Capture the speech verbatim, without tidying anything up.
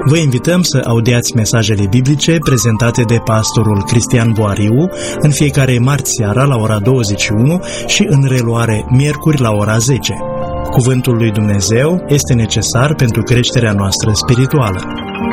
Vă invităm să audiați mesajele biblice prezentate de pastorul Cristian Boariu în fiecare marți seara la ora douăzeci și unu și în reluare miercuri la ora zece. Cuvântul lui Dumnezeu este necesar pentru creșterea noastră spirituală.